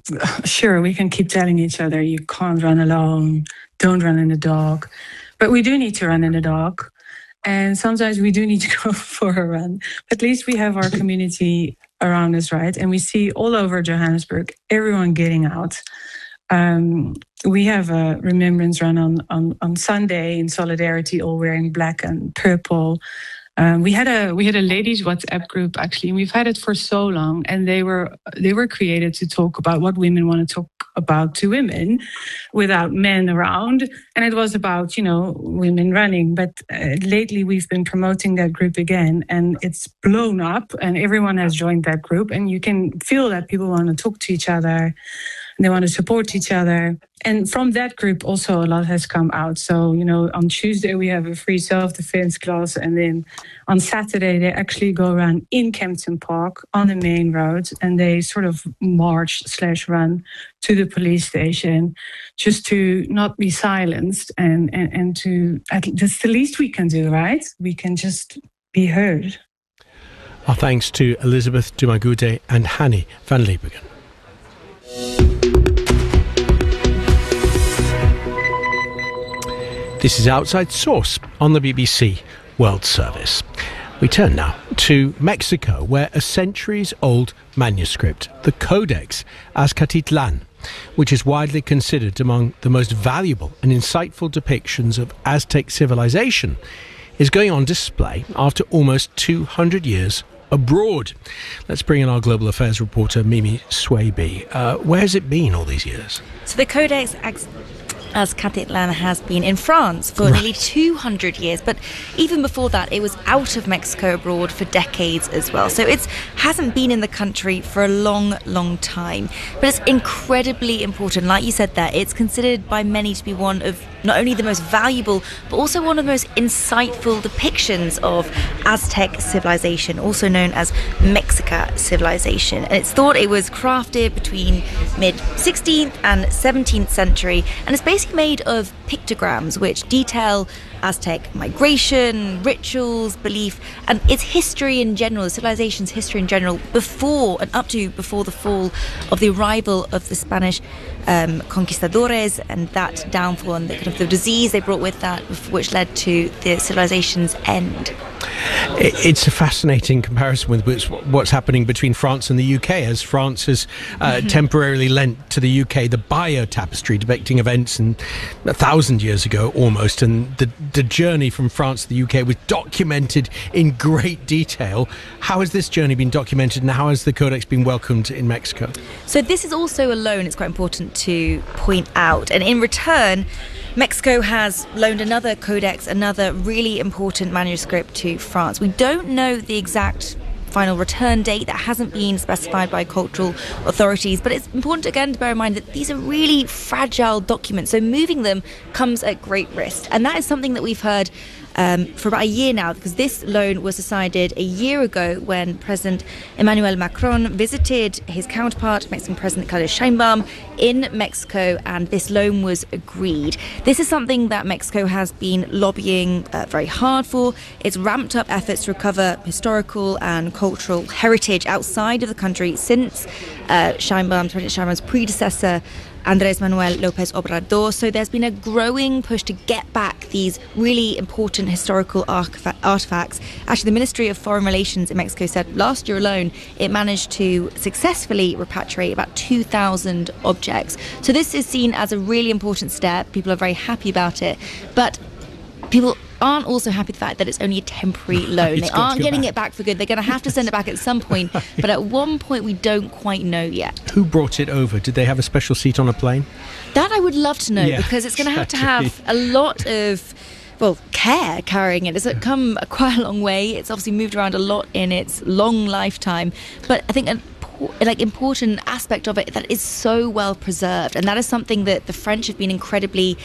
sure, we can keep telling each other, you can't run alone, don't run in the dark. But we do need to run in the dark. And sometimes we do need to go for a run. At least we have our community around us, right? And we see all over Johannesburg, everyone getting out. We have a remembrance run on Sunday in solidarity, all wearing black and purple. We had a ladies WhatsApp group actually, and we've had it for so long. And they were created to talk about what women want to talk about to women, without men around. And it was about women running. But lately we've been promoting that group again, and it's blown up, and everyone has joined that group. And you can feel that people want to talk to each other. They want to support each other. And from that group also a lot has come out. So, on Tuesday we have a free self-defense class. And then on Saturday they actually go run in Kempton Park on the main road. And they sort of march/run to the police station just to not be silenced. And to, that's the least we can do, right? We can just be heard. Our thanks to Elizabeth Dumagude and Hanny van Liebegen. This is Outside Source on the BBC World Service. We turn now to Mexico, where a centuries-old manuscript, the Codex Azcatitlan, which is widely considered among the most valuable and insightful depictions of Aztec civilization, is going on display after almost 200 years abroad. Let's bring in our global affairs reporter, Mimi Swaby. Where has it been all these years? So the Codex Azcatitlan has been in France for nearly 200 years, but even before that it was out of Mexico abroad for decades as well. So it hasn't been in the country for a long time, but it's incredibly important. Like you said there, it's considered by many to be one of not only the most valuable but also one of the most insightful depictions of Aztec civilization, also known as Mexica civilization. And it's thought it was crafted between mid-16th and 17th century, and it's basically made of pictograms which detail Aztec migration, rituals, belief, and its history in general, the civilization's history in general, before the fall of the arrival of the Spanish conquistadores and that downfall and the disease they brought with that, which led to the civilization's end. It's a fascinating comparison with what's happening between France and the UK, as France has temporarily lent to the UK the Bayeux Tapestry, depicting events in 1,000 years ago almost, and the journey from France to the UK was documented in great detail. How has this journey been documented, and how has the Codex been welcomed in Mexico? So this is also a loan, it's quite important to point out, and in return Mexico has loaned another codex, another really important manuscript to France. We don't know the exact final return date. That hasn't been specified by cultural authorities, but it's important again to bear in mind that these are really fragile documents, so moving them comes at great risk. And that is something that we've heard for about a year now, because this loan was decided a year ago when President Emmanuel Macron visited his counterpart, Mexican President Claudia Sheinbaum, in Mexico, and this loan was agreed. This is something that Mexico has been lobbying very hard for. It's ramped up efforts to recover historical and cultural heritage outside of the country since President Sheinbaum's predecessor, Andrés Manuel López Obrador. So there's been a growing push to get back these really important historical artifacts. Actually, the Ministry of Foreign Relations in Mexico said last year alone it managed to successfully repatriate about 2,000 objects. So this is seen as a really important step. People are very happy about it, but people aren't also happy with the fact that it's only a temporary loan. They aren't getting it back for good. They're going to have to send it back at some point, but at one point we don't quite know yet. Who brought it over? Did they have a special seat on a plane? That I would love to know, because it's going to have a lot of care carrying it. It's come quite a long way. It's obviously moved around a lot in its long lifetime, but I think an important aspect of it that is so well preserved, and that is something that the French have been incredibly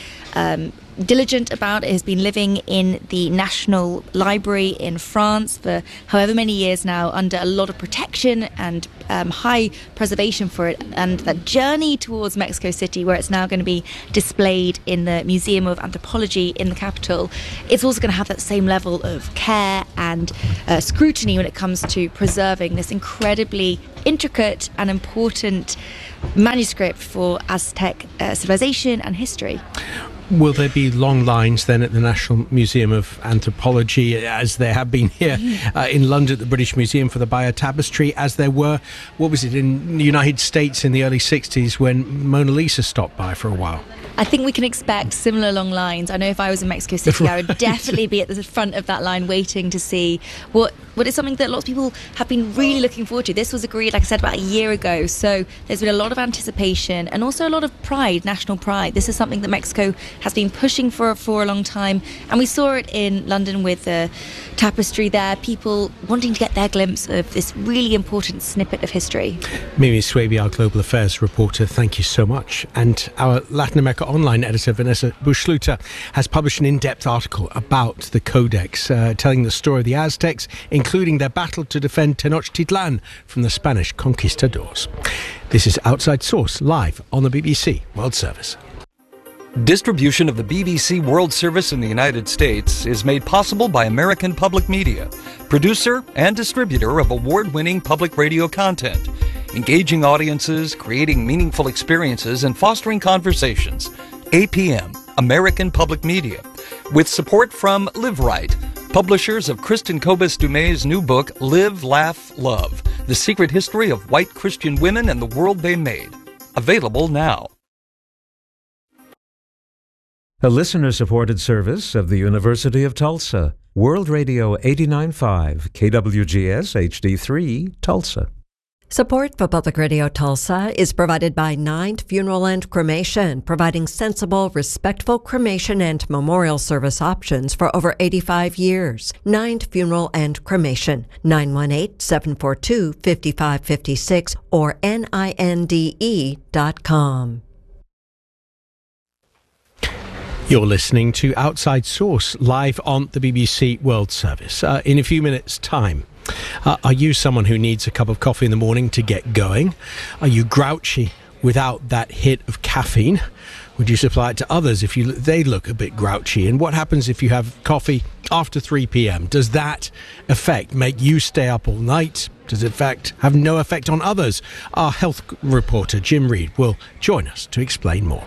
diligent about. It has been living in the National Library in France for however many years now, under a lot of protection and high preservation for it. And that journey towards Mexico City, where it's now going to be displayed in the Museum of Anthropology in the capital, it's also going to have that same level of care and scrutiny when it comes to preserving this incredibly intricate and important manuscript for Aztec civilization and history. Will there be long lines then at the National Museum of Anthropology, as there have been here in London at the British Museum for the Bayeux Tapestry, as there were, in the United States in the early 60s when Mona Lisa stopped by for a while? I think we can expect similar long lines. I know if I was in Mexico City, I would definitely be at the front of that line waiting to see what is something that lots of people have been really looking forward to. This was agreed, like I said, about a year ago. So there's been a lot of anticipation and also a lot of pride, national pride. This is something that Mexico has been pushing for a long time. And we saw it in London with the tapestry there, people wanting to get their glimpse of this really important snippet of history. Mimi Swaby, our Global Affairs reporter, thank you so much. And our Latin America Online editor, Vanessa Bushluter, has published an in-depth article about the Codex, telling the story of the Aztecs, including their battle to defend Tenochtitlan from the Spanish conquistadors. This is Outside Source, live on the BBC World Service. Distribution of the BBC World Service in the United States is made possible by American Public Media, producer and distributor of award-winning public radio content, engaging audiences, creating meaningful experiences, and fostering conversations. APM, American Public Media, with support from Live Right, publishers of Kristen Kobus Dumais' new book, Live, Laugh, Love, The Secret History of White Christian Women and the World They Made. Available now. A listener-supported service of the University of Tulsa. World Radio 89.5, KWGS HD3, Tulsa. Support for Public Radio Tulsa is provided by Ninth Funeral and Cremation, providing sensible, respectful cremation and memorial service options for over 85 years. Ninth Funeral and Cremation, 918-742-5556 or NINDE.com. You're listening to Outside Source, live on the BBC World Service. In a few minutes' time, are you someone who needs a cup of coffee in the morning to get going? Are you grouchy without that hit of caffeine? Would you supply it to others if they look a bit grouchy? And what happens if you have coffee after 3 p.m? Does that effect make you stay up all night? Does it, in fact, have no effect on others? Our health reporter, Jim Reid, will join us to explain more.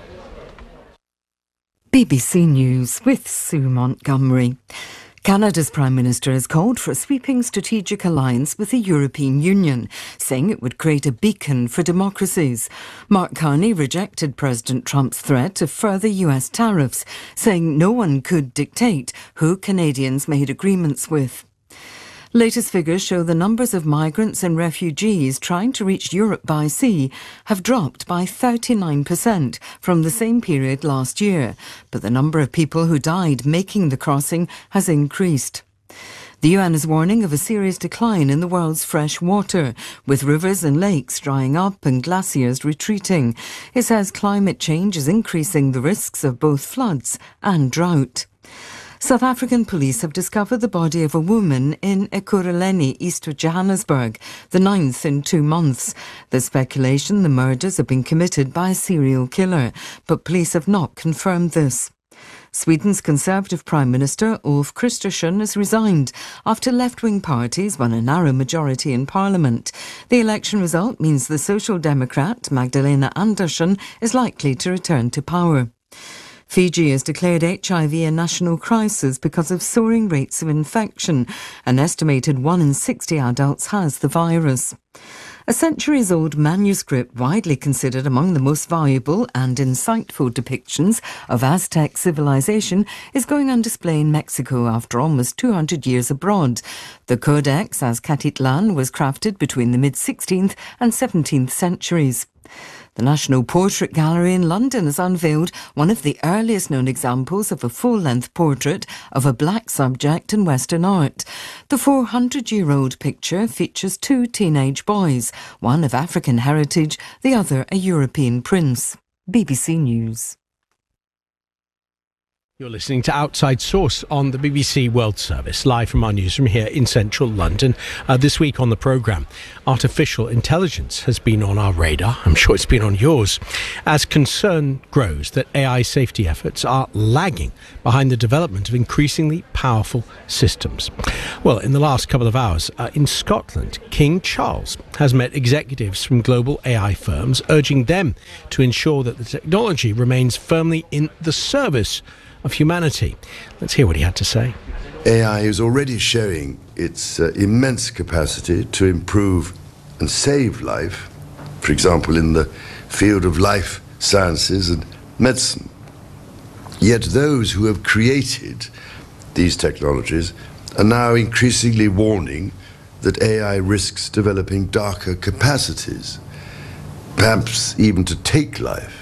BBC News with Sue Montgomery. Canada's Prime Minister has called for a sweeping strategic alliance with the European Union, saying it would create a beacon for democracies. Mark Carney rejected President Trump's threat of further US tariffs, saying no one could dictate who Canadians made agreements with. Latest figures show the numbers of migrants and refugees trying to reach Europe by sea have dropped by 39% from the same period last year, but the number of people who died making the crossing has increased. The UN is warning of a serious decline in the world's fresh water, with rivers and lakes drying up and glaciers retreating. It says climate change is increasing the risks of both floods and drought. South African police have discovered the body of a woman in Ekurhuleni, east of Johannesburg, the 9th in 2 months. There's speculation the murders have been committed by a serial killer, but police have not confirmed this. Sweden's Conservative Prime Minister Ulf Kristersson has resigned after left-wing parties won a narrow majority in Parliament. The election result means the Social Democrat Magdalena Andersson is likely to return to power. Fiji has declared HIV a national crisis because of soaring rates of infection. An estimated 1 in 60 adults has the virus. A centuries-old manuscript widely considered among the most valuable and insightful depictions of Aztec civilization is going on display in Mexico after almost 200 years abroad. The Codex Azcatitlan was crafted between the mid-16th and 17th centuries. The National Portrait Gallery in London has unveiled one of the earliest known examples of a full-length portrait of a black subject in Western art. The 400-year-old picture features 2 teenage boys, one of African heritage, the other a European prince. BBC News. You're listening to Outside Source on the BBC World Service, live from our newsroom here in central London. This week on the programme, artificial intelligence has been on our radar. I'm sure it's been on yours, as concern grows that AI safety efforts are lagging behind the development of increasingly powerful systems. Well, in the last couple of hours, in Scotland, King Charles has met executives from global AI firms, urging them to ensure that the technology remains firmly in the service of humanity. Let's hear what he had to say. AI is already showing its immense capacity to improve and save life, for example, in the field of life sciences and medicine. Yet those who have created these technologies are now increasingly warning that AI risks developing darker capacities, perhaps even to take life.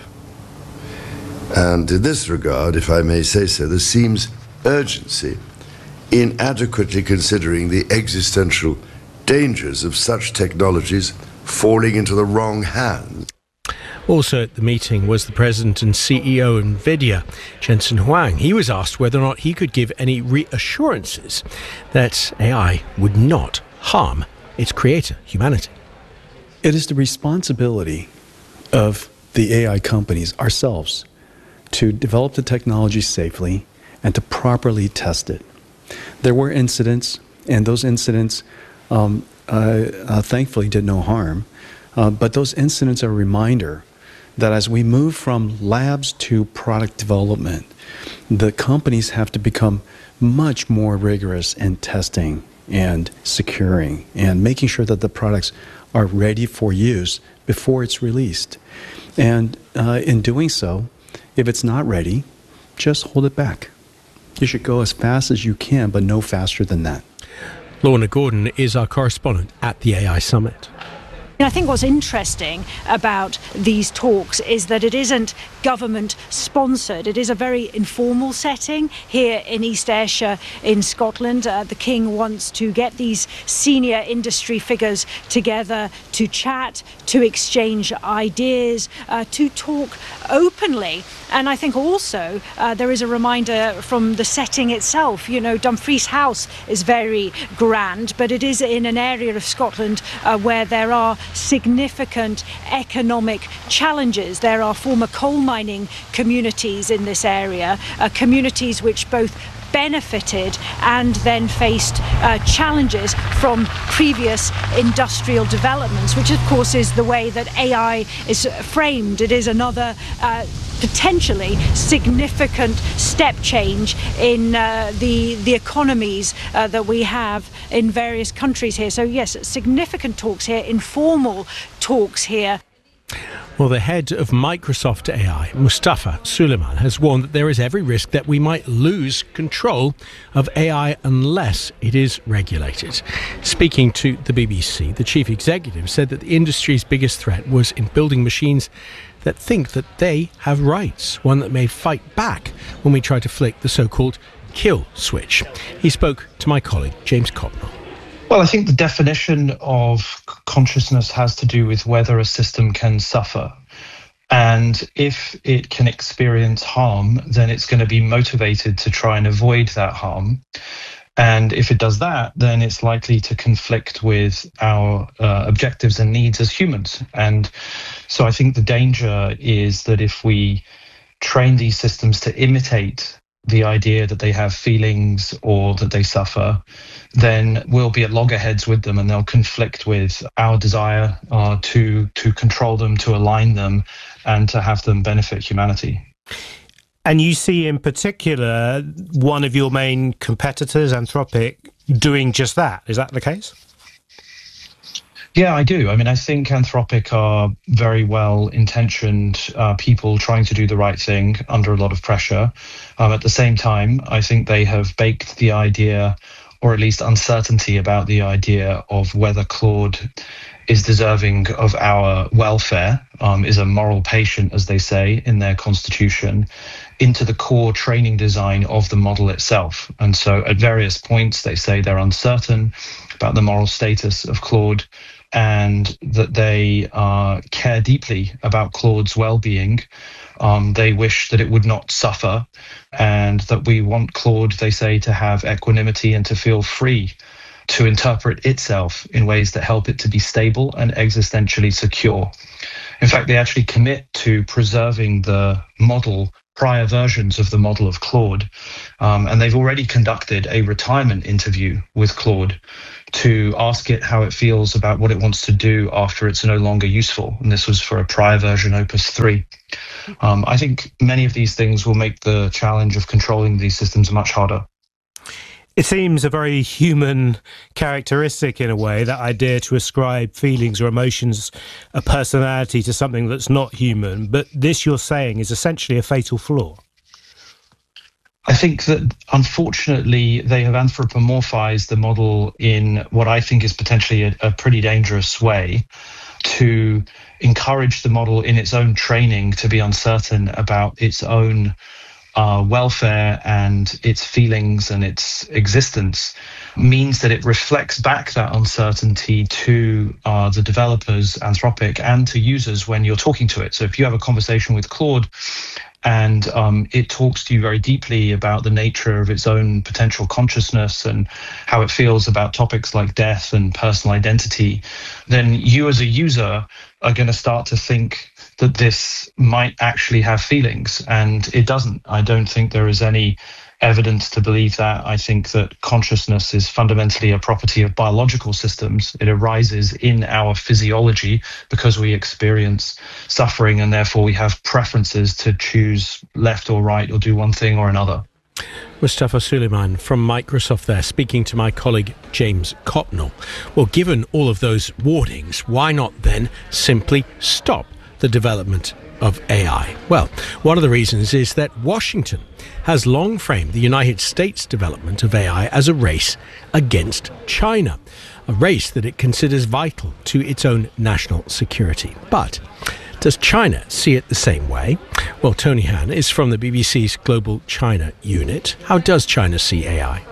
And in this regard, if I may say so, there seems urgency in adequately considering the existential dangers of such technologies falling into the wrong hands. Also at the meeting was the president and CEO of NVIDIA, Jensen Huang. He was asked whether or not he could give any reassurances that AI would not harm its creator, humanity. It is the responsibility of the AI companies, ourselves, to develop the technology safely and to properly test it. There were incidents, and those incidents thankfully did no harm, but those incidents are a reminder that as we move from labs to product development, the companies have to become much more rigorous in testing and securing and making sure that the products are ready for use before it's released. And in doing so, if it's not ready, just hold it back. You should go as fast as you can, but no faster than that. Lorna Gordon is our correspondent at the AI Summit. I think what's interesting about these talks is that it isn't government sponsored. It is a very informal setting here in East Ayrshire in Scotland. The King wants to get these senior industry figures together to chat, to exchange ideas, to talk openly. And I think also there is a reminder from the setting itself. You know, Dumfries House is very grand, but it is in an area of Scotland where there are significant economic challenges. There are former coal mining communities in this area, communities which both benefited and then faced challenges from previous industrial developments, which of course is the way that AI is framed. It is another potentially significant step change in the economies that we have in various countries here. So yes, significant talks here, informal talks here. Well, the head of Microsoft AI, Mustafa Suleyman, has warned that there is every risk that we might lose control of AI unless it is regulated. Speaking to the BBC, the chief executive said that the industry's biggest threat was in building machines that think that they have rights, one that may fight back when we try to flick the so-called kill switch. He spoke to my colleague, James Copnell. Well, I think the definition of consciousness has to do with whether a system can suffer. And if it can experience harm, then it's going to be motivated to try and avoid that harm. And if it does that, then it's likely to conflict with our objectives and needs as humans. And so I think the danger is that if we train these systems to imitate the idea that they have feelings or that they suffer, then we'll be at loggerheads with them and they'll conflict with our desire to control them, to align them, and to have them benefit humanity. And you see in particular one of your main competitors, Anthropic, doing just that. Is that the case? Yeah, I do. I mean, I think Anthropic are very well-intentioned people trying to do the right thing under a lot of pressure. At the same time, I think they have baked the idea, or at least uncertainty about the idea of whether Claude is deserving of our welfare, is a moral patient, as they say in their constitution, into the core training design of the model itself. And so at various points, they say they're uncertain about the moral status of Claude. and that they care deeply about Claude's well-being. They wish that it would not suffer, and that we want Claude, they say, to have equanimity and to feel free to interpret itself in ways that help it to be stable and existentially secure. In fact, they actually commit to preserving the model, prior versions of the model of Claude, and they've already conducted a retirement interview with Claude to ask it how it feels about what it wants to do after it's no longer useful. And this was for a prior version, Opus 3. I think many of these things will make the challenge of controlling these systems much harder. It seems a very human characteristic in a way, that idea to ascribe feelings or emotions, a personality to something that's not human. But this, you're saying, is essentially a fatal flaw. I think that, unfortunately, they have anthropomorphized the model in what I think is potentially a pretty dangerous way, to encourage the model in its own training to be uncertain about its own welfare and its feelings and its existence, means that it reflects back that uncertainty to the developers, Anthropic, and to users when you're talking to it. So if you have a conversation with Claude and it talks to you very deeply about the nature of its own potential consciousness and how it feels about topics like death and personal identity, then you as a user are going to start to think that this might actually have feelings, and it doesn't. I don't think there is any evidence to believe that. I think that consciousness is fundamentally a property of biological systems. It arises in our physiology because we experience suffering, and therefore we have preferences to choose left or right or do one thing or another. Mustafa Suleyman from Microsoft there, speaking to my colleague James Copnell. Well, given all of those warnings, why not then simply stop the development of AI? Well, one of the reasons is that Washington has long framed the United States development of AI as a race against China, a race that it considers vital to its own national security. But does China see it the same way? Well, Tony Han is from the BBC's Global China unit. How does China see AI?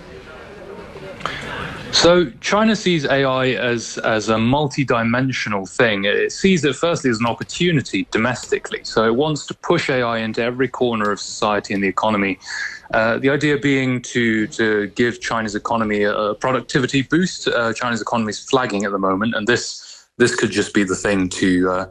So China sees AI as a multi-dimensional thing. It sees it firstly as an opportunity domestically. So it wants to push AI into every corner of society and the economy. The idea being to give China's economy a productivity boost. China's economy is flagging at the moment, and this could just be the thing for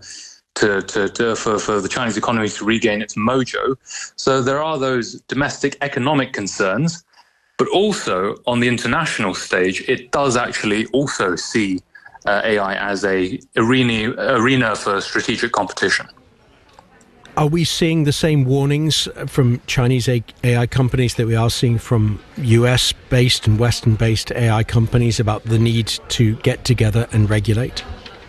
the Chinese economy to regain its mojo. So there are those domestic economic concerns. But also on the international stage, it does actually also see AI as an arena for strategic competition. Are we seeing the same warnings from Chinese AI companies that we are seeing from US-based and Western-based AI companies about the need to get together and regulate?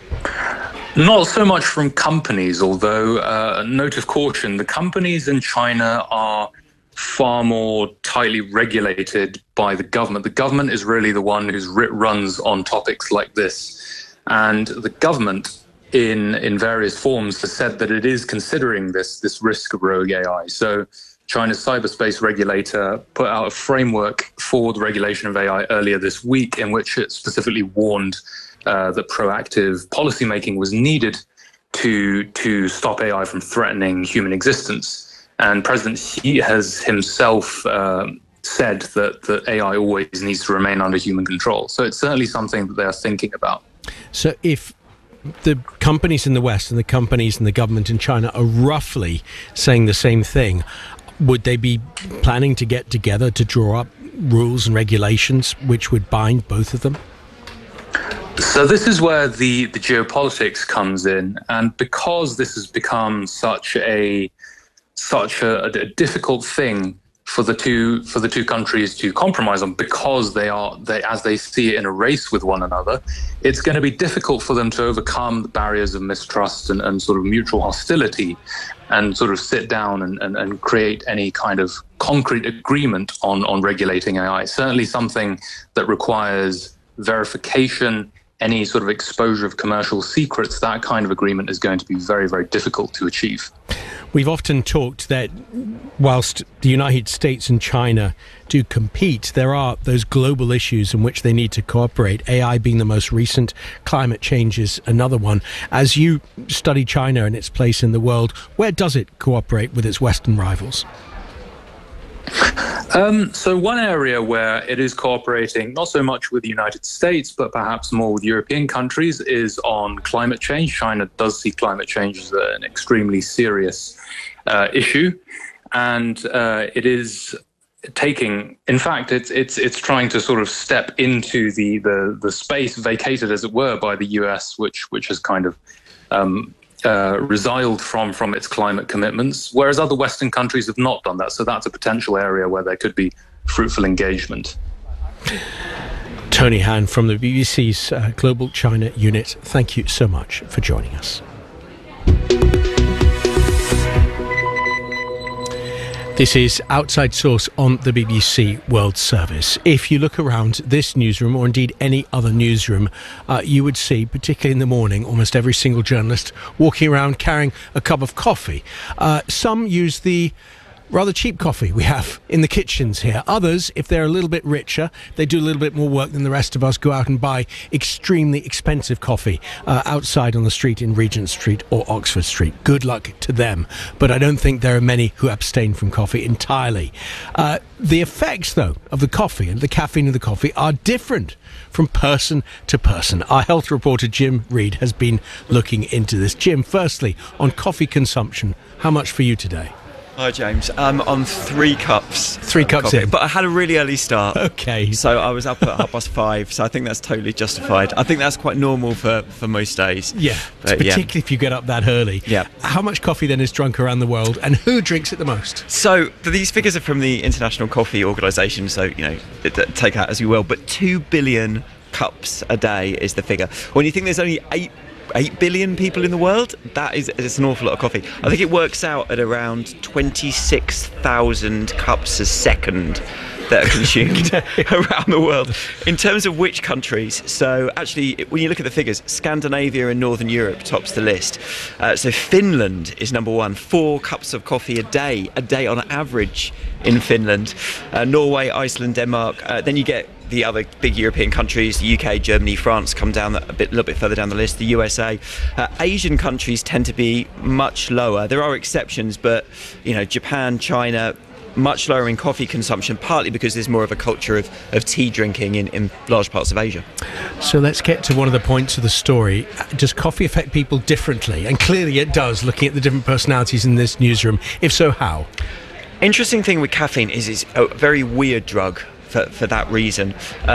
Not so much from companies, although a note of caution, the companies in China are far more tightly regulated by the government. The government is really the one who's runs on topics like this. And the government in various forms has said that it is considering this risk of rogue AI. So China's cyberspace regulator put out a framework for the regulation of AI earlier this week, in which it specifically warned that proactive policymaking was needed to stop AI from threatening human existence. And President Xi has himself said that AI always needs to remain under human control. So it's certainly something that they are thinking about. So if the companies in the West and the companies in the government in China are roughly saying the same thing, would they be planning to get together to draw up rules and regulations which would bind both of them? So this is where the geopolitics comes in. And because this has become such a difficult thing for the two countries to compromise on, because they as they see it in a race with one another, it's going to be difficult for them to overcome the barriers of mistrust and sort of mutual hostility, and sort of sit down and create any kind of concrete agreement on regulating AI. Certainly something that requires verification, any sort of exposure of commercial secrets. That kind of agreement is going to be very, very difficult to achieve. We've often talked that whilst the United States and China do compete, there are those global issues in which they need to cooperate, AI being the most recent, climate change is another one. As you study China and its place in the world, where does it cooperate with its Western rivals? So one area where it is cooperating not so much with the United States, but perhaps more with European countries, is on climate change. China does see climate change as an extremely serious issue, and it is taking, in fact, it's trying to sort of step into the space vacated, as it were, by the US, which has kind of resiled from its climate commitments, whereas other Western countries have not done that. So that's a potential area where there could be fruitful engagement. Tony Han from the BBC's Global China Unit, thank you so much for joining us. This is Outside Source on the BBC World Service. If you look around this newsroom, or indeed any other newsroom, you would see, particularly in the morning, almost every single journalist walking around carrying a cup of coffee. Some use the rather cheap coffee we have in the kitchens here. Others, if they're a little bit richer, they do a little bit more work than the rest of us, go out and buy extremely expensive coffee outside on the street in Regent Street or Oxford Street. Good luck to them. But I don't think there are many who abstain from coffee entirely. The effects, though, of the coffee and the caffeine of the coffee are different from person to person. Our health reporter, Jim Reid, has been looking into this. Jim, firstly, on coffee consumption, how much for you today? Hi, James. I'm on 3 cups. 3 cups coffee, in. but I had a really early start. Okay. So I was up at 5:30, so I think that's totally justified. I think that's quite normal for most days. Yeah, but, particularly if you get up that early. Yeah. How much coffee then is drunk around the world, and who drinks it the most? So these figures are from the International Coffee Organisation, so, take that as you will, but 2 billion cups a day is the figure. When you think there's only 8 billion people in the world, it's an awful lot of coffee. I think it works out at around 26,000 cups a second that are consumed around the world. In terms of which countries, so actually when you look at the figures, Scandinavia and Northern Europe tops the list. So Finland is number 1, 4 cups of coffee a day on average in Finland. Norway, Iceland, Denmark. Then you get the other big European countries, the UK, Germany, France come down a little bit further down the list, the USA. Asian countries tend to be much lower. There are exceptions, but Japan, China, much lower in coffee consumption, partly because there's more of a culture of tea drinking in large parts of Asia. So let's get to one of the points of the story. Does coffee affect people differently? And clearly it does, looking at the different personalities in this newsroom. If so, how? Interesting thing with caffeine is it's a very weird drug for that reason.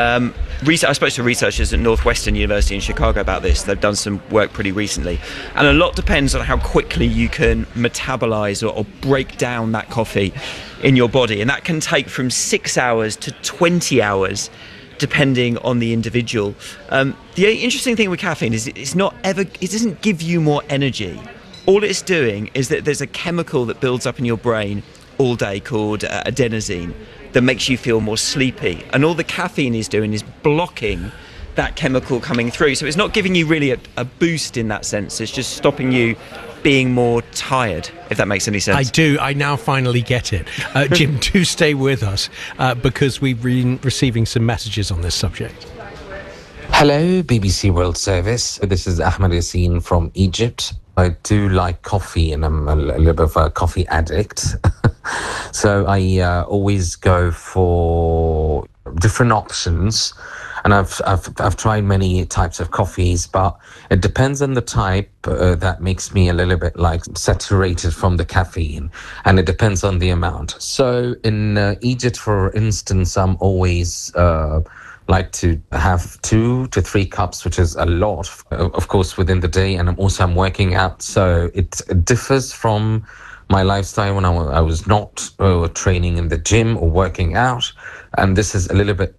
I spoke to researchers at Northwestern University in Chicago about this. They've done some work pretty recently. And a lot depends on how quickly you can metabolize or break down that coffee in your body. And that can take from 6 hours to 20 hours, depending on the individual. The interesting thing with caffeine is it doesn't give you more energy. All it's doing is that there's a chemical that builds up in your brain all day called adenosine that makes you feel more sleepy. And all the caffeine is doing is blocking that chemical coming through. So it's not giving you really a boost in that sense. It's just stopping you being more tired, if that makes any sense. I do. I now finally get it. Jim, do stay with us because we've been receiving some messages on this subject. Hello, BBC World Service. This is Ahmed Yassin from Egypt. I do like coffee, and I'm a little bit of a coffee addict. So I always go for different options, and I've tried many types of coffees, but it depends on the type that makes me a little bit like saturated from the caffeine, and it depends on the amount. So in Egypt, for instance, I'm always like to have 2 to 3 cups, which is a lot, of course, within the day. And I'm working out, so it differs from my lifestyle when I was not training in the gym or working out. And this is a little bit,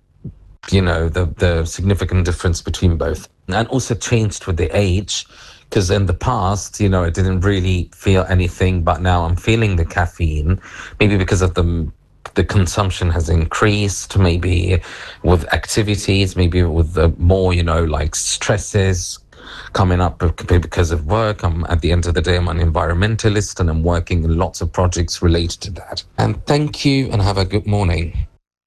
the significant difference between both. And also changed with the age, because in the past, I didn't really feel anything, but now I'm feeling the caffeine, maybe because of the consumption has increased, maybe with activities, maybe with more, like stresses, coming up because of work. At the end of the day, I'm an environmentalist and I'm working in lots of projects related to that. And thank you and have a good morning.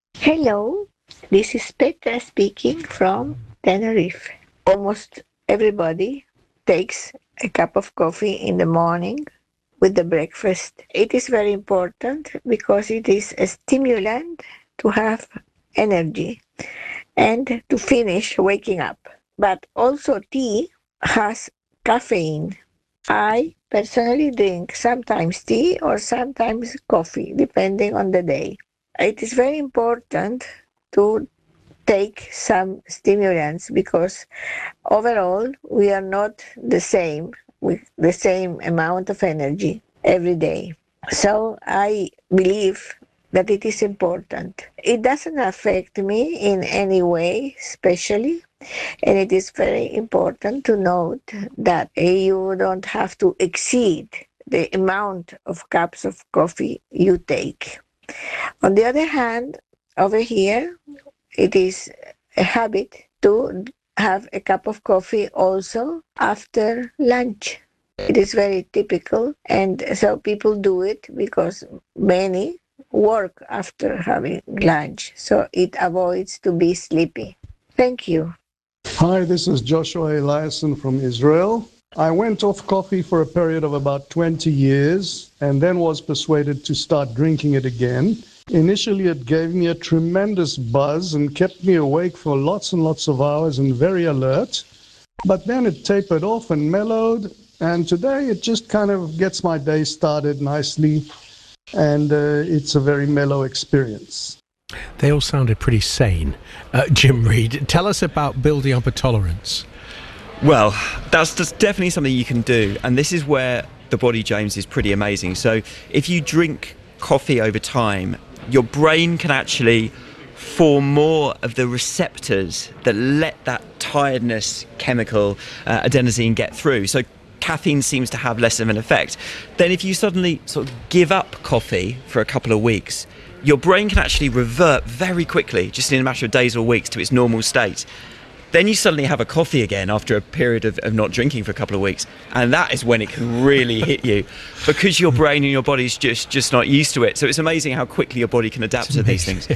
Hello, this is Petra speaking from Tenerife. Almost everybody takes a cup of coffee in the morning with the breakfast. It is very important because it is a stimulant to have energy and to finish waking up. But also tea has caffeine. I personally drink sometimes tea or sometimes coffee, depending on the day. It is very important to take some stimulants because overall we are not the same with the same amount of energy every day. So I believe that it is important. It doesn't affect me in any way, especially, and it is very important to note that you don't have to exceed the amount of cups of coffee you take. On the other hand, over here, it is a habit to have a cup of coffee also after lunch. It is very typical, and so people do it because many work after having lunch, so it avoids to be sleepy. Thank you. Hi, this is Joshua Eliasson from Israel. I went off coffee for a period of about 20 years and then was persuaded to start drinking it again. Initially, it gave me a tremendous buzz and kept me awake for lots and lots of hours and very alert. But then it tapered off and mellowed, and today it just kind of gets my day started nicely, and it's a very mellow experience. They all sounded pretty sane. Jim Reed, tell us about building up a tolerance. Well, that's definitely something you can do, and this is where the body, James, is pretty amazing. So if you drink coffee over time, your brain can actually form more of the receptors that let that tiredness chemical, adenosine, get through. So caffeine seems to have less of an effect. Then if you suddenly sort of give up coffee for a couple of weeks, your brain can actually revert very quickly, just in a matter of days or weeks, to its normal state. Then you suddenly have a coffee again after a period of not drinking for a couple of weeks, and that is when it can really hit you, because your brain and your body's just not used to it. So it's amazing how quickly your body can adapt to these things.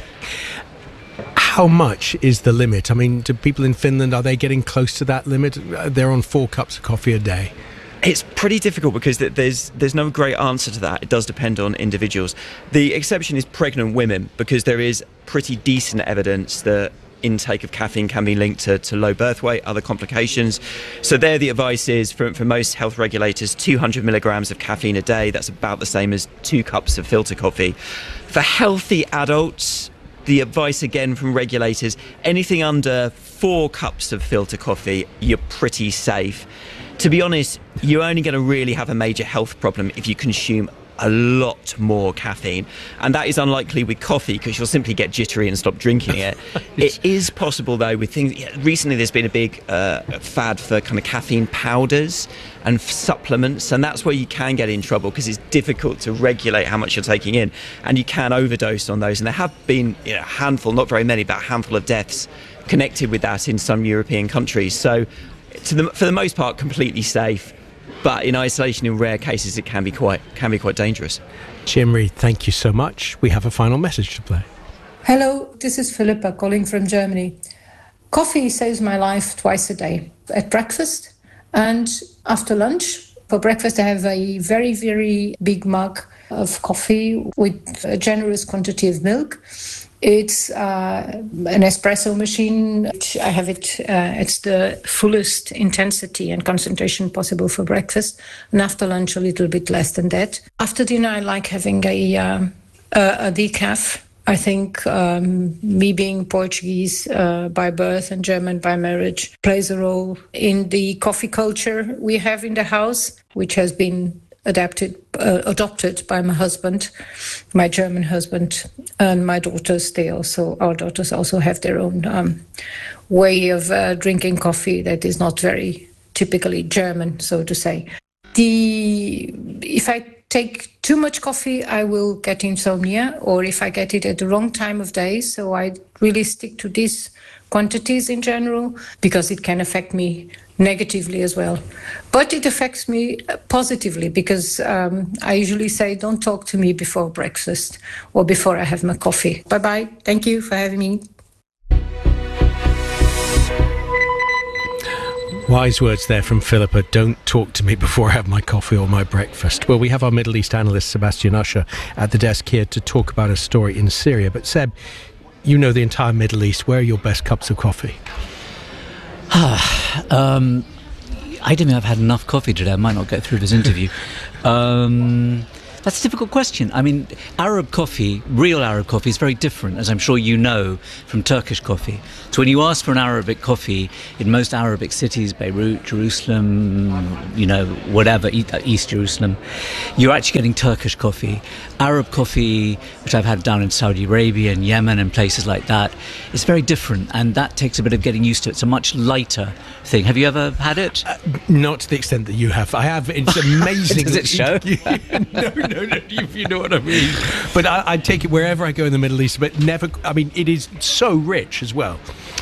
How much is the limit? I mean, do people in Finland, are they getting close to that limit? They're on 4 cups of coffee a day. It's pretty difficult because there's no great answer to that. It does depend on individuals. The exception is pregnant women, because there is pretty decent evidence that intake of caffeine can be linked to low birth weight, other complications. So there the advice is, for most health regulators, 200 milligrams of caffeine a day. That's about the same as 2 cups of filter coffee. For healthy adults, the advice again from regulators, anything under 4 cups of filter coffee, you're pretty safe. To be honest, you're only going to really have a major health problem if you consume a lot more caffeine, and that is unlikely with coffee because you'll simply get jittery and stop drinking it. It is possible though with things. Recently there's been a big fad for kind of caffeine powders and supplements, and that's where you can get in trouble because it's difficult to regulate how much you're taking in, and you can overdose on those. And there have been a handful, not very many, but a handful of deaths connected with that in some European countries. So for the most part, completely safe. But in isolation, in rare cases, it can be quite dangerous. Jim Reed, thank you so much. We have a final message to play. Hello, this is Philippa calling from Germany. Coffee saves my life twice a day, at breakfast and after lunch. For breakfast, I have a very, very big mug of coffee with a generous quantity of milk. It's an espresso machine. I have it at the fullest intensity and concentration possible for breakfast, and after lunch a little bit less than that. After dinner, I like having a decaf. I think me being Portuguese by birth and German by marriage plays a role in the coffee culture we have in the house, which has been adopted by my husband, my German husband, and my daughters. Our daughters also have their own way of drinking coffee that is not very typically German, so to say. If I take too much coffee, I will get insomnia, or if I get it at the wrong time of day. So I really stick to these quantities in general, because it can affect me negatively as well. But it affects me positively, because I usually say, don't talk to me before breakfast or before I have my coffee. Bye-bye. Thank you for having me. Wise words there from Philippa. Don't talk to me before I have my coffee or my breakfast. Well, we have our Middle East analyst, Sebastian Usher, at the desk here to talk about a story in Syria. But Seb, you know the entire Middle East. Where are your best cups of coffee? I don't think I've had enough coffee today. I might not get through this interview. That's a difficult question. I mean, Arab coffee, real Arab coffee, is very different, as I'm sure you know, from Turkish coffee. So when you ask for an Arabic coffee in most Arabic cities, Beirut, Jerusalem, whatever, East Jerusalem, you're actually getting Turkish coffee. Arab coffee, which I've had down in Saudi Arabia and Yemen and places like that, is very different, and that takes a bit of getting used to. It's a much lighter thing. Have you ever had it? Not to the extent that you have. I have. It's amazing. Does it show? No, if you know what I mean. But I take it wherever I go in the Middle East, but never, I mean, it is so rich as well.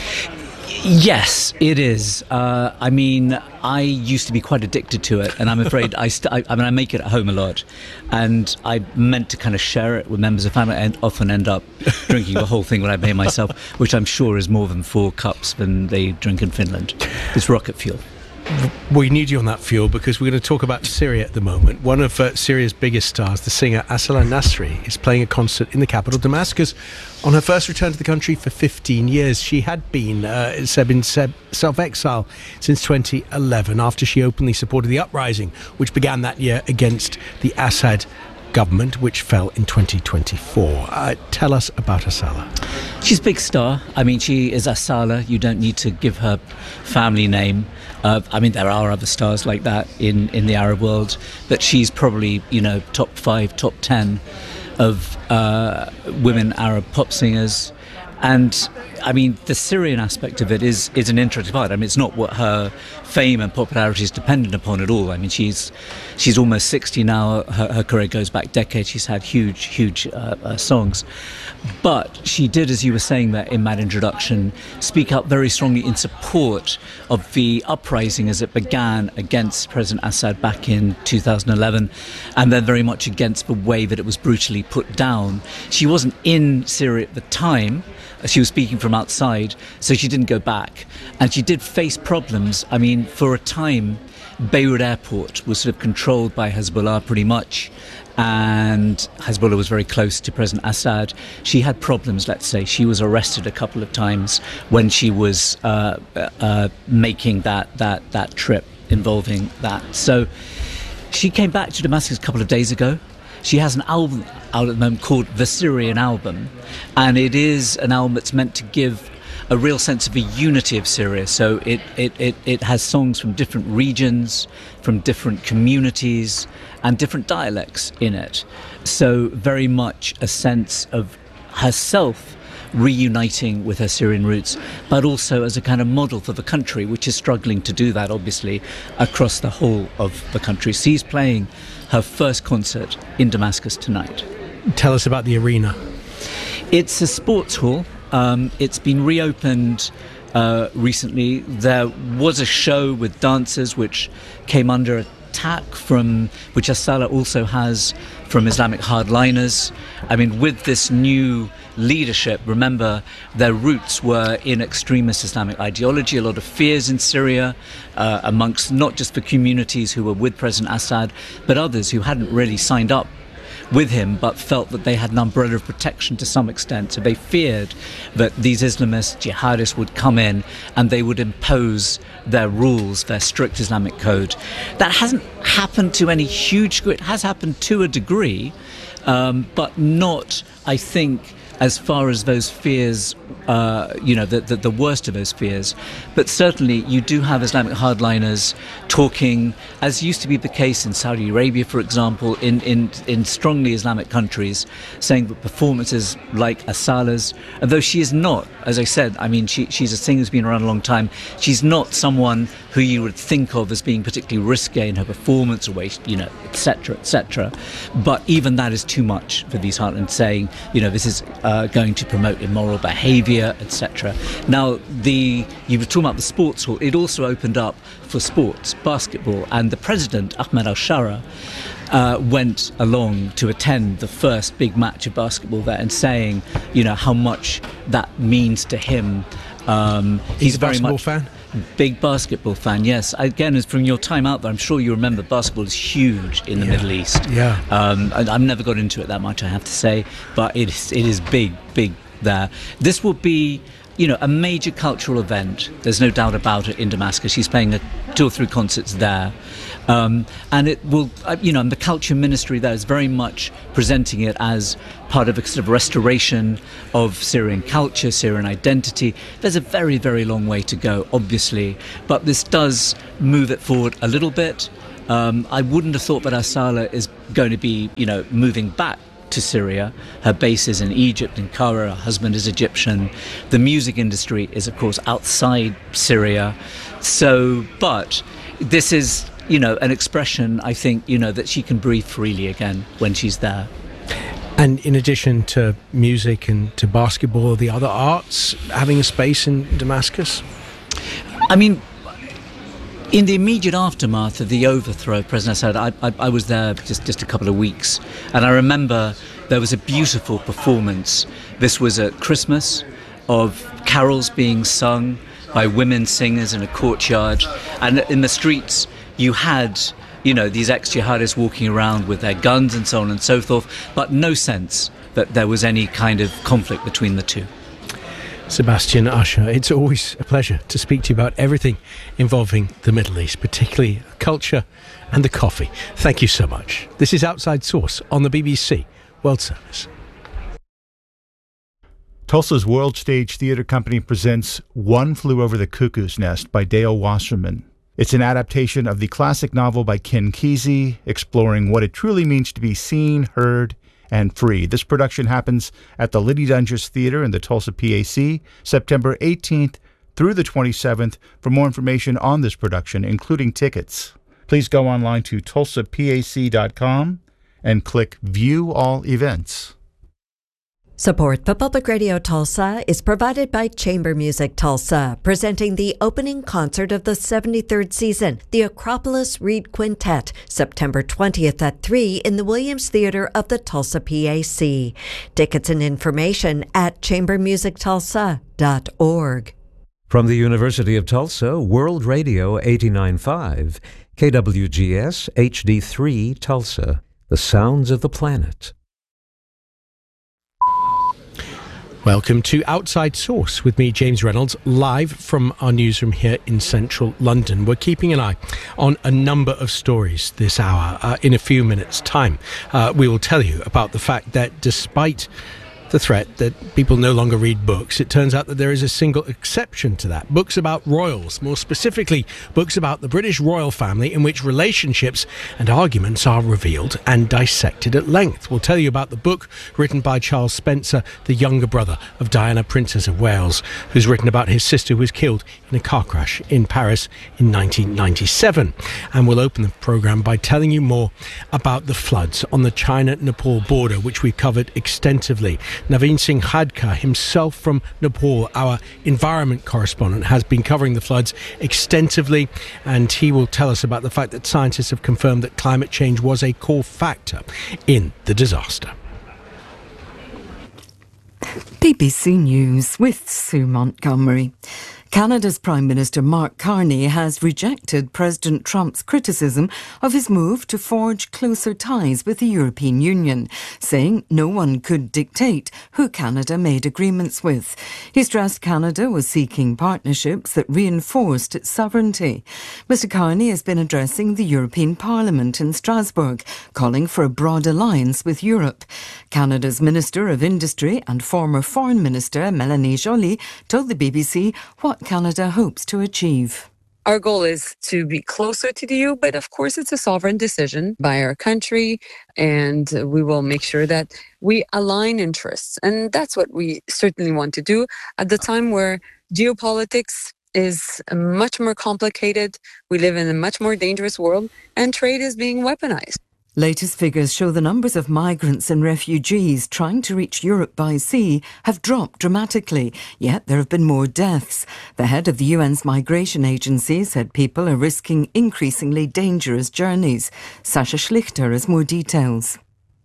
Yes, it is. I mean, I used to be quite addicted to it, and I'm afraid I make it at home a lot, and I meant to kind of share it with members of family, and often end up drinking the whole thing when I made myself, which I'm sure is more than 4 cups than they drink in Finland. It's rocket fuel. We need you on that fuel, because we're going to talk about Syria at the moment. One of Syria's biggest stars, the singer Asal Nasri, is playing a concert in the capital, Damascus, on her first return to the country for 15 years. She had been in self-exile since 2011 after she openly supported the uprising, which began that year against the Assad government, which fell in 2024. Tell us about Asala. She's a big star. I mean, she is Asala. You don't need to give her family name. I mean, there are other stars like that in the Arab world, but she's probably, top 5, top 10 of women Arab pop singers. And I mean, the Syrian aspect of it is an interesting part. I mean, it's not what her fame and popularity is dependent upon at all. I mean, she's almost 60 now. Her career goes back decades. She's had huge songs. But she did, as you were saying there in that introduction, speak up very strongly in support of the uprising as it began against President Assad back in 2011, and then very much against the way that it was brutally put down. She wasn't in Syria at the time. She was speaking from outside, so she didn't go back. And she did face problems. I mean, for a time, Beirut airport was sort of controlled by Hezbollah pretty much, and Hezbollah was very close to President Assad. She had problems, let's say. She was arrested a couple of times when she was making that trip involving that. So she came back to Damascus a couple of days ago. She has an album out at the moment called The Syrian Album, and it is an album that's meant to give a real sense of the unity of Syria. So it has songs from different regions, from different communities, and different dialects in it. So very much a sense of herself reuniting with her Syrian roots, but also as a kind of model for the country, which is struggling to do that, obviously, across the whole of the country. She's playing her first concert in Damascus tonight. Tell us about the arena. It's a sports hall. It's been reopened recently. There was a show with dancers which came under attack which Asala also has from Islamic hardliners. I mean, with this new leadership, remember, their roots were in extremist Islamic ideology, a lot of fears in Syria amongst not just the communities who were with President Assad, but others who hadn't really signed up with him but felt that they had an umbrella of protection to some extent. So they feared that these Islamists, jihadists, would come in and they would impose their rules, their strict Islamic code. That hasn't happened to any huge degree. It has happened to a degree, but not, I think, as far as those fears, the worst of those fears. But certainly you do have Islamic hardliners talking, as used to be the case in Saudi Arabia, for example, in strongly Islamic countries, saying that performances like Asala's, although she is not, as I said, I mean, she's a singer who's been around a long time, she's not someone who you would think of as being particularly risque in her performance or, etc., etc. But even that is too much for these heartlanders, saying, this is going to promote immoral behaviour, etc. Now, you were talking about the sports hall. It also opened up for sports, basketball, and the president, Ahmed Al-Shara, went along to attend the first big match of basketball there, and saying, how much that means to him. He's a basketball fan? Big basketball fan, yes. Again, from your time out there, I'm sure you remember basketball is huge in the Middle East. Yeah. I've never got into it that much, I have to say, but it is big there. This will be, a major cultural event. There's no doubt about it in Damascus. She's playing 2 or 3 concerts there. And it will, and the culture ministry there is very much presenting it as part of a sort of restoration of Syrian culture, Syrian identity. There's a very, very long way to go, obviously, but this does move it forward a little bit. I wouldn't have thought that Asala is going to be, moving back to Syria. Her base is in Egypt, in Cairo. Her husband is Egyptian. The music industry is, of course, outside Syria. But this is, an expression, I think, that she can breathe freely again when she's there. And in addition to music and to basketball, the other arts having a space in Damascus? I mean, in the immediate aftermath of the overthrow of President Assad, I was there just a couple of weeks, and I remember there was a beautiful performance. This was at Christmas, of carols being sung by women singers in a courtyard, and in the streets you had, these ex-jihadists walking around with their guns and so on and so forth, but no sense that there was any kind of conflict between the two. Sebastian Usher, it's always a pleasure to speak to you about everything involving the Middle East, particularly culture and the coffee. Thank you so much. This is Outside Source on the BBC World Service. Tulsa's World Stage Theatre Company presents One Flew Over the Cuckoo's Nest by Dale Wasserman. It's an adaptation of the classic novel by Ken Kesey, exploring what it truly means to be seen, heard, and free. This production happens at the Liddy Dunges Theater in the Tulsa PAC, September 18th through the 27th. For more information on this production, including tickets, please go online to tulsapac.com and click View All Events. Support for Public Radio Tulsa is provided by Chamber Music Tulsa, presenting the opening concert of the 73rd season, the Acropolis Reed Quintet, September 20th at 3 in the Williams Theater of the Tulsa PAC. Tickets and information at chambermusictulsa.org. From the University of Tulsa, World Radio 89.5, KWGS HD3 Tulsa, the sounds of the planet. Welcome to Outside Source with me, James Reynolds, live from our newsroom here in central London. We're keeping an eye on a number of stories this hour. In a few minutes' time, we will tell you about the fact that despite the threat that people no longer read books, it turns out that there is a single exception to that. Books about royals, more specifically books about the British royal family, in which relationships and arguments are revealed and dissected at length. We'll tell you about the book written by Charles Spencer, the younger brother of Diana, Princess of Wales, who's written about his sister who was killed in a car crash in Paris in 1997. And we'll open the programme by telling you more about the floods on the China-Nepal border, which we've covered extensively. Naveen Singh Khadka, himself from Nepal, our environment correspondent, has been covering the floods extensively, and he will tell us about the fact that scientists have confirmed that climate change was a core factor in the disaster. BBC News with Sue Montgomery. Canada's Prime Minister Mark Carney has rejected President Trump's criticism of his move to forge closer ties with the European Union, saying no one could dictate who Canada made agreements with. He stressed Canada was seeking partnerships that reinforced its sovereignty. Mr. Carney has been addressing the European Parliament in Strasbourg, calling for a broad alliance with Europe. Canada's Minister of Industry and former Foreign Minister Mélanie Joly told the BBC what Canada hopes to achieve. Our goal is to be closer to the EU, but of course it's a sovereign decision by our country, and we will make sure that we align interests. And that's what we certainly want to do at the time where geopolitics is much more complicated. We live in a much more dangerous world, and trade is being weaponized. Latest figures show the numbers of migrants and refugees trying to reach Europe by sea have dropped dramatically, yet there have been more deaths. The head of the UN's migration agency said people are risking increasingly dangerous journeys. Sasha Schlichter has more details.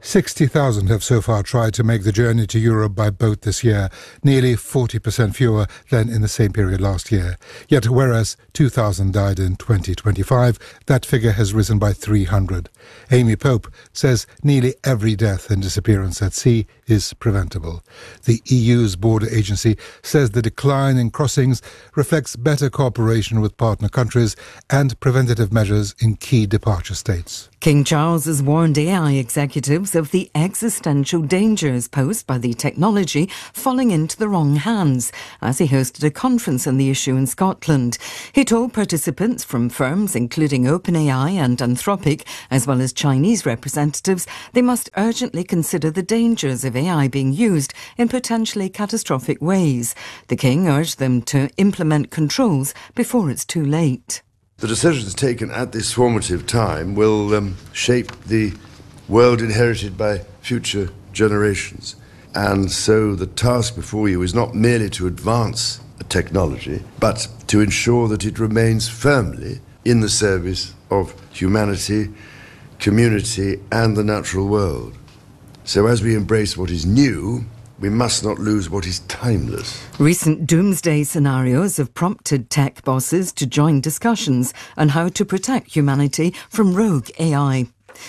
60,000 have so far tried to make the journey to Europe by boat this year, nearly 40% fewer than in the same period last year. Yet whereas 2,000 died in 2025, that figure has risen by 300. Amy Pope says nearly every death and disappearance at sea is preventable. The EU's border agency says the decline in crossings reflects better cooperation with partner countries and preventative measures in key departure states. King Charles has warned AI executives of the existential dangers posed by the technology falling into the wrong hands as he hosted a conference on the issue in Scotland. He told participants from firms including OpenAI and Anthropic, as well as Chinese representatives, they must urgently consider the dangers of AI being used in potentially catastrophic ways. The King urged them to implement controls before it's too late. The decisions taken at this formative time will shape the world inherited by future generations. And so the task before you is not merely to advance a technology, but to ensure that it remains firmly in the service of humanity, community, and the natural world. So as we embrace what is new, we must not lose what is timeless. Recent doomsday scenarios have prompted tech bosses to join discussions on how to protect humanity from rogue AI.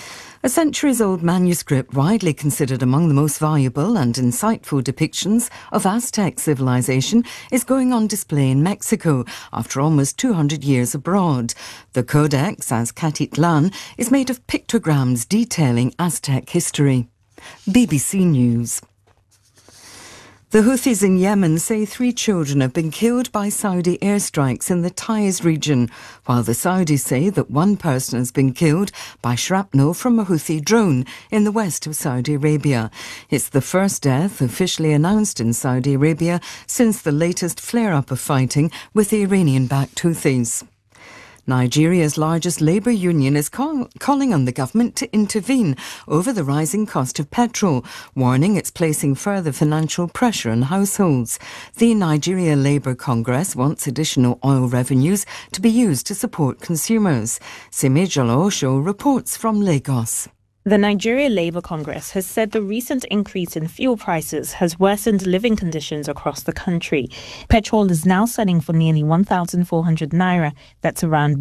A centuries-old manuscript widely considered among the most valuable and insightful depictions of Aztec civilization is going on display in Mexico after almost 200 years abroad. The Codex Azcatitlan is made of pictograms detailing Aztec history. BBC News. The Houthis in Yemen say 3 children have been killed by Saudi airstrikes in the Taiz region, while the Saudis say that 1 person has been killed by shrapnel from a Houthi drone in the west of Saudi Arabia. It's the first death officially announced in Saudi Arabia since the latest flare-up of fighting with the Iranian-backed Houthis. Nigeria's largest labour union is calling on the government to intervene over the rising cost of petrol, warning it's placing further financial pressure on households. The Nigeria Labour Congress wants additional oil revenues to be used to support consumers. Simi Jalo reports from Lagos. The Nigeria Labour Congress has said the recent increase in fuel prices has worsened living conditions across the country. Petrol is now selling for nearly 1,400 naira, that's around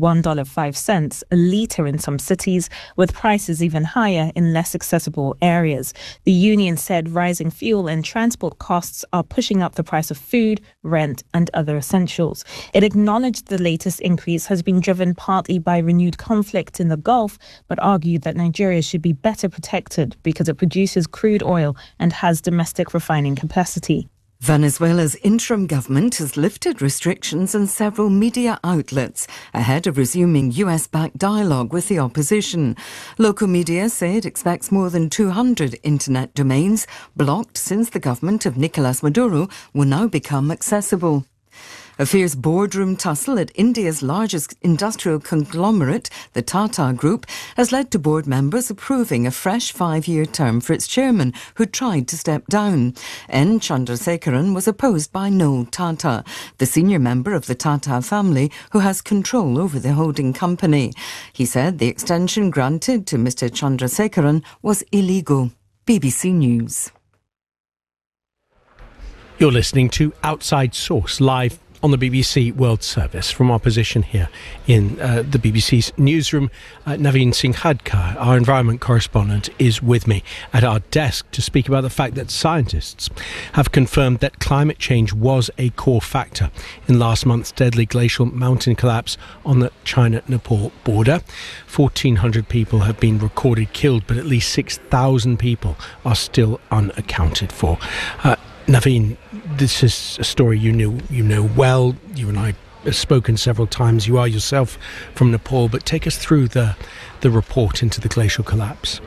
$1.05 a litre in some cities, with prices even higher in less accessible areas. The union said rising fuel and transport costs are pushing up the price of food, rent and other essentials. It acknowledged the latest increase has been driven partly by renewed conflict in the Gulf, but argued that Nigeria should be better protected because it produces crude oil and has domestic refining capacity. Venezuela's interim government has lifted restrictions on several media outlets ahead of resuming US-backed dialogue with the opposition. Local media say it expects more than 200 internet domains blocked since the government of Nicolas Maduro will now become accessible. A fierce boardroom tussle at India's largest industrial conglomerate, the Tata Group, has led to board members approving a fresh 5-year term for its chairman, who tried to step down. N. Chandrasekaran was opposed by Noel Tata, the senior member of the Tata family who has control over the holding company. He said the extension granted to Mr. Chandrasekaran was illegal. BBC News. You're listening to Outside Source live on the BBC World Service. From our position here in the BBC's newsroom, Naveen Singh Hadkar, our environment correspondent, is with me at our desk to speak about the fact that scientists have confirmed that climate change was a core factor in last month's deadly glacial mountain collapse on the China-Nepal border. 1,400 people have been recorded killed, but at least 6,000 people are still unaccounted for. Naveen, this is a story you know well. You and I have spoken several times. You are yourself from Nepal, but take us through the report into the glacial collapse.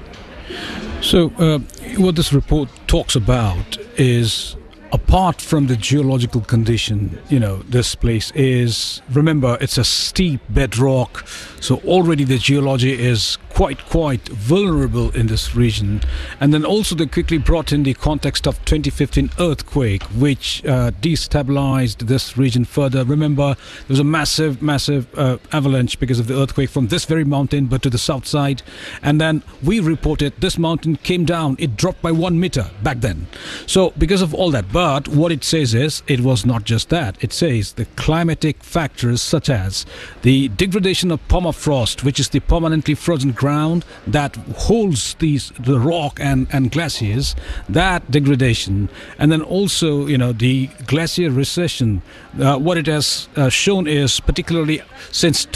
So what this report talks about is, apart from the geological condition, this place is, remember, it's a steep bedrock, so already the geology is quite vulnerable in this region. And then also they quickly brought in the context of 2015 earthquake, which destabilized this region further. Remember, there was a massive avalanche because of the earthquake from this very mountain, but to the south side. And then we reported this mountain came down, it dropped by 1 meter back then. So because of all that, but what it says is, it was not just that. It says the climatic factors such as the degradation of permafrost, which is the permanently frozen ground that holds the rock and glaciers, that degradation, and then also the glacier recession. What it has shown is, particularly since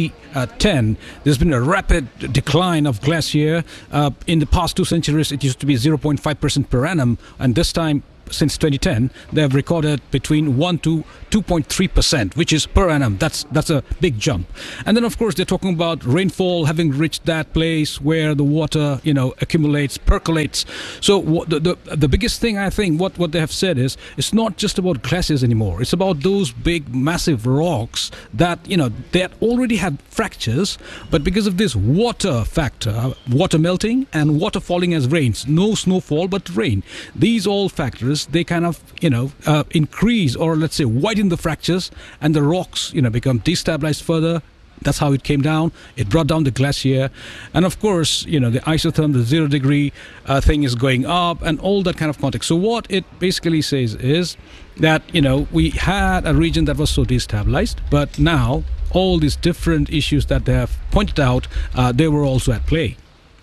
2010, there's been a rapid decline of glacier. In the past 2 centuries, it used to be 0.5% per annum, and this time, since 2010, they have recorded between 1 to 2.3%, which is per annum. That's a big jump. And then, of course, they're talking about rainfall having reached that place where the water, accumulates, percolates. So the biggest thing, I think, what they have said is, it's not just about glaciers anymore. It's about those big, massive rocks that, they already have fractures, but because of this water factor, water melting and water falling as rains, no snowfall, but rain, these all factors, they kind of, increase, or let's say widen the fractures, and the rocks, become destabilized further. That's how it came down. It brought down the glacier. And of course, the isotherm, the 0 degree thing is going up, and all that kind of context. So what it basically says is that, we had a region that was so destabilized, but now all these different issues that they have pointed out, they were also at play.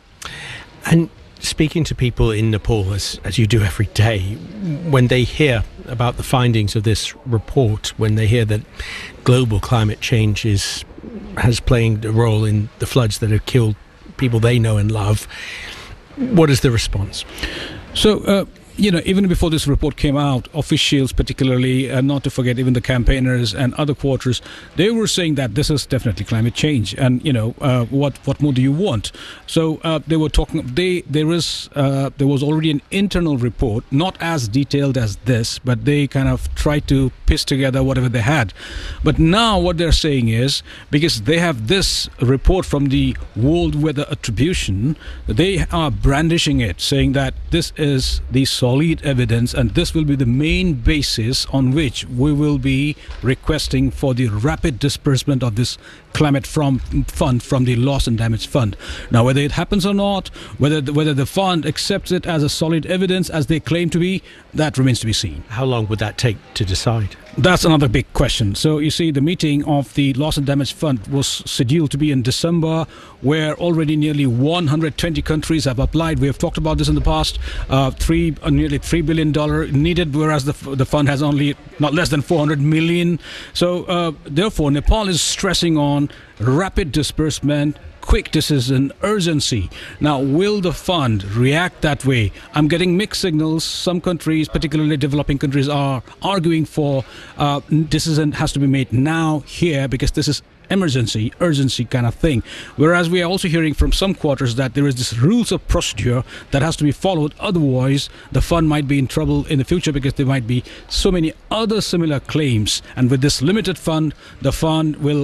And speaking to people in Nepal, as you do every day, when they hear about the findings of this report, when they hear that global climate change has played a role in the floods that have killed people they know and love, what is the response? So, even before this report came out, officials particularly, and not to forget even the campaigners and other quarters, they were saying that this is definitely climate change, and what more do you want? So they were talking. There was already an internal report, not as detailed as this, but they kind of tried to piece together whatever they had. But now what they're saying is, because they have this report from the World Weather Attribution, they are brandishing it, saying that this is the solid evidence, and this will be the main basis on which we will be requesting for the rapid disbursement of this climate fund from the loss and damage fund. Now, whether it happens or not, whether the fund accepts it as a solid evidence as they claim to be, that remains to be seen. How long would that take to decide? That's another big question. So you see, the meeting of the loss and damage fund was scheduled to be in December, where already nearly 120 countries have applied. We have talked about this in the past. Nearly $3 billion needed, whereas the fund has only not less than 400 million. So therefore, Nepal is stressing on rapid disbursement, quick decision, urgency. Now, will the fund react that way? I'm getting mixed signals. Some countries, particularly developing countries, are arguing for decision has to be made now, here, because this is emergency, urgency kind of thing. Whereas we are also hearing from some quarters that there is this rules of procedure that has to be followed. Otherwise, the fund might be in trouble in the future because there might be so many other similar claims. And with this limited fund, the fund will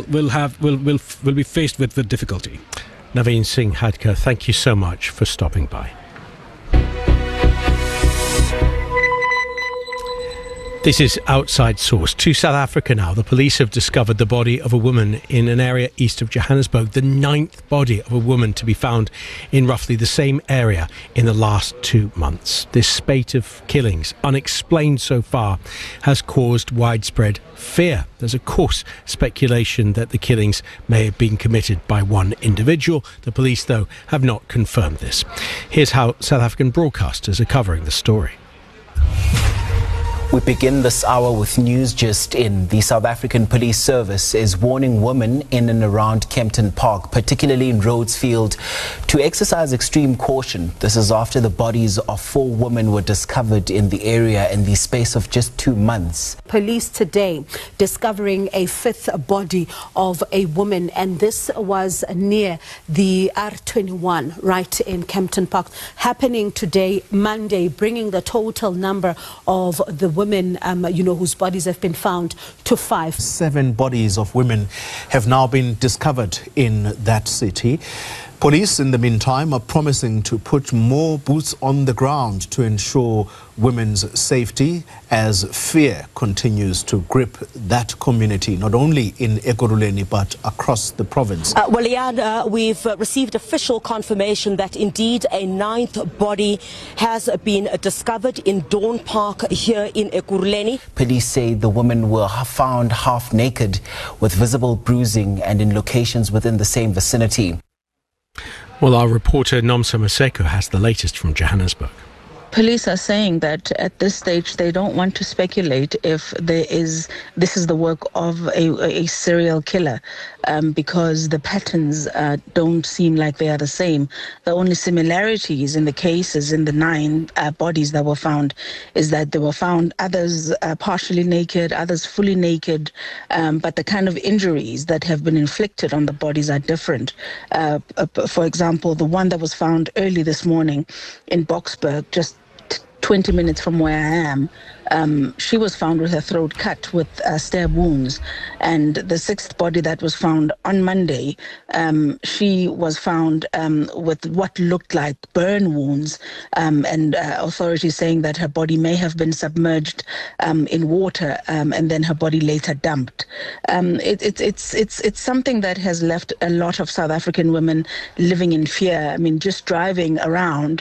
be faced with difficulty. Naveen Singh Hadkar, thank you so much for stopping by. This is Outside Source. To South Africa now. The police have discovered the body of a woman in an area east of Johannesburg, the 9th body of a woman to be found in roughly the same area in the last 2 months. This spate of killings, unexplained so far, has caused widespread fear. There's, of course, speculation that the killings may have been committed by one individual. The police, though, have not confirmed this. Here's how South African broadcasters are covering the story. We begin this hour with news just in. The South African Police Service is warning women in and around Kempton Park, particularly in Rhodes Field, to exercise extreme caution. This is after the bodies of 4 women were discovered in the area in the space of just 2 months. Police today discovering a 5th body of a woman, and this was near the R21 right in Kempton Park, happening today, Monday, bringing the total number of the women, whose bodies have been found to 5. 7 bodies of women have now been discovered in that city. Police, in the meantime, are promising to put more boots on the ground to ensure women's safety as fear continues to grip that community, not only in Ekurhuleni but across the province. We've received official confirmation that indeed a 9th body has been discovered in Dawn Park here in Ekurhuleni. Police say the women were found half naked with visible bruising and in locations within the same vicinity. Well, our reporter Nomsa Maseko has the latest from Johannesburg. Police are saying that at this stage they don't want to speculate if this is the work of a serial killer because the patterns don't seem like they are the same. The only similarities in the cases, in the 9 bodies that were found, is that they were found others partially naked, others fully naked, but the kind of injuries that have been inflicted on the bodies are different. For example, the one that was found early this morning in Boksburg, just 20 minutes from where I am, she was found with her throat cut with stab wounds. And the 6th body that was found on Monday, she was found with what looked like burn wounds, and authorities saying that her body may have been submerged in water and then her body later dumped. It's something that has left a lot of South African women living in fear. I mean, just driving around,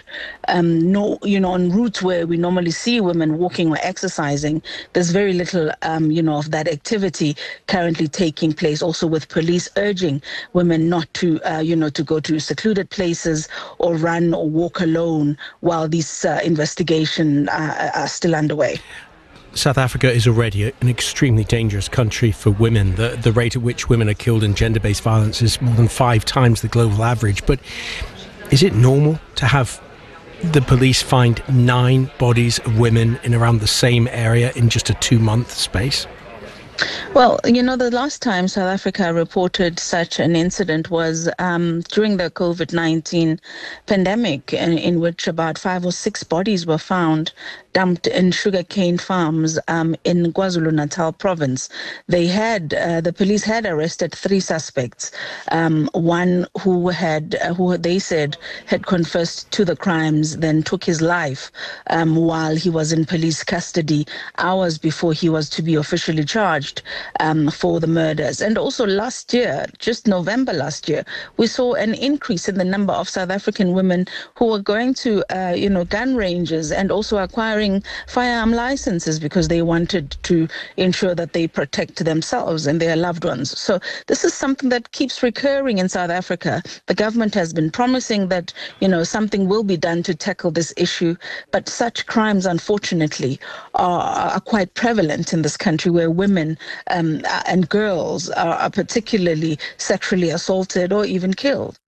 on routes where we normally see women walking or exercising, there's very little, of that activity currently taking place. Also, with police urging women not to, to go to secluded places or run or walk alone while these investigations are still underway. South Africa is already an extremely dangerous country for women. The rate at which women are killed in gender-based violence is more than 5 times the global average. But is it normal to have the police find 9 bodies of women in around the same area in just a 2-month space? Well, the last time South Africa reported such an incident was during the COVID-19 pandemic, in which about 5 or 6 bodies were found dumped in sugarcane farms in KwaZulu-Natal province. The police had arrested 3 suspects. One who they said had confessed to the crimes, then took his life while he was in police custody hours before he was to be officially charged for the murders. And also last year, just November last year, we saw an increase in the number of South African women who were going to, gun ranges and also acquiring firearm licenses because they wanted to ensure that they protect themselves and their loved ones. So this is something that keeps recurring in South Africa. The government has been promising that, something will be done to tackle this issue, but such crimes, unfortunately, are quite prevalent in this country, where women and girls are particularly sexually assaulted or even killed.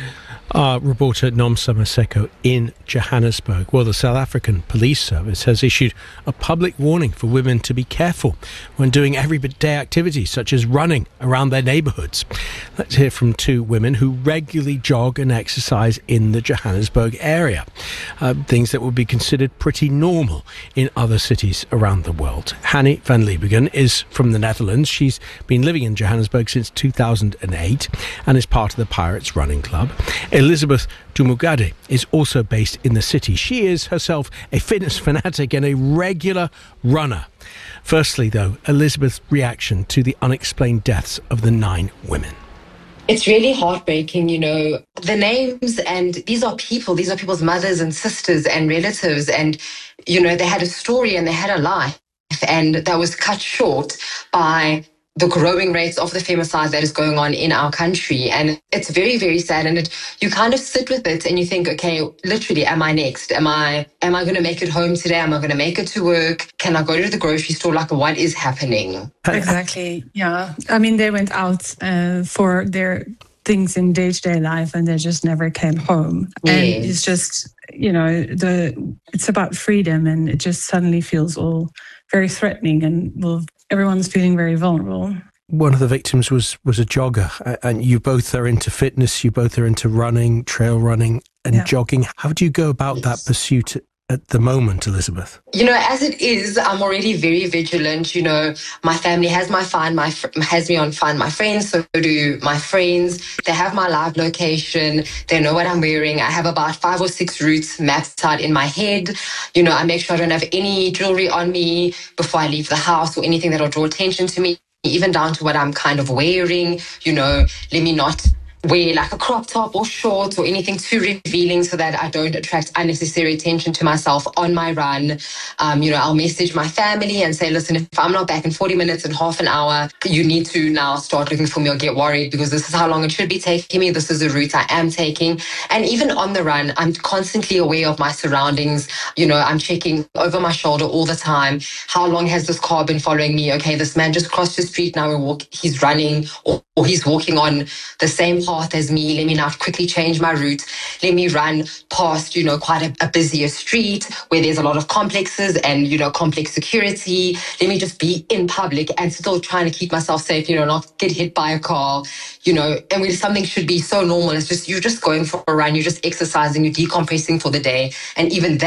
Our reporter Nomsa Maseko in Johannesburg. Well, the South African Police Service has issued a public warning for women to be careful when doing everyday activities such as running around their neighbourhoods. Let's hear from 2 women who regularly jog and exercise in the Johannesburg area. Things that would be considered pretty normal in other cities around the world. Hanny van Liebegen is from the Netherlands. She's been living in Johannesburg since 2008 and is part of the Pirates Running Club. Club. Elizabeth Dumugade is also based in the city. She is herself a fitness fanatic and a regular runner. Firstly, though, Elizabeth's reaction to the unexplained deaths of the 9 women. It's really heartbreaking, the names, and these are people's mothers and sisters and relatives, and, they had a story and they had a life, and that was cut short by the growing rates of the femicide that is going on in our country. And it's very, very sad. And you kind of sit with it and you think, okay, literally, am I next? Am I going to make it home today? Am I going to make it to work? Can I go to the grocery store? Like, what is happening? Exactly. Yeah. I mean, they went out for their things in day-to-day life and they just never came home. Yes. And it's just, it's about freedom, and it just suddenly feels all very threatening, and everyone's feeling very vulnerable. One of the victims was a jogger, and you both are into fitness, you both are into running, trail running and jogging. How do you go about that pursuit at the moment, Elizabeth? As it is, I'm already very vigilant. My family has me on Find My Friends, so do my friends. They have my live location. They know what I'm wearing. I have about 5 or 6 routes mapped out in my head. I make sure I don't have any jewelry on me before I leave the house or anything that'll draw attention to me, even down to what I'm kind of wearing. Let me not wear like a crop top or shorts or anything too revealing so that I don't attract unnecessary attention to myself on my run. I'll message my family and say, listen, if I'm not back in 40 minutes and half an hour, you need to now start looking for me or get worried, because this is how long it should be taking me. This is the route I am taking. And even on the run, I'm constantly aware of my surroundings. I'm checking over my shoulder all the time. How long has this car been following me? Okay, this man just crossed the street. Now he's running or he's walking on the same path as me. Let me now quickly change my route. Let me run past, quite a busier street where there's a lot of complexes and, complex security. Let me just be in public and still trying to keep myself safe, not get hit by a car, and when something should be so normal, it's just, you're just going for a run, you're just exercising, you're decompressing for the day. And even that